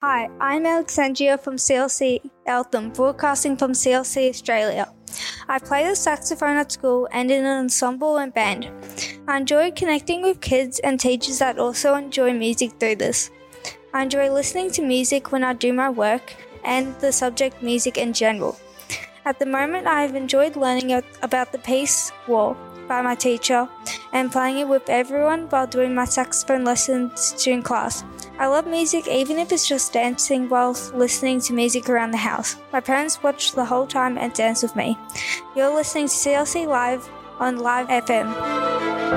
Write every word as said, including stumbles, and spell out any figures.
Hi, I'm Alexandria from C L C Eltham, broadcasting from C L C Australia. I play the saxophone at school and in an ensemble and band. I enjoy connecting with kids and teachers that also enjoy music through this. I enjoy listening to music when I do my work and the subject music in general. At the moment, I have enjoyed learning about the Peace War by my teacher and playing it with everyone while doing my saxophone lessons during class. I love music even if it's just dancing while listening to music around the house. My parents watch the whole time and dance with me. You're listening to C L C Live on Live F M.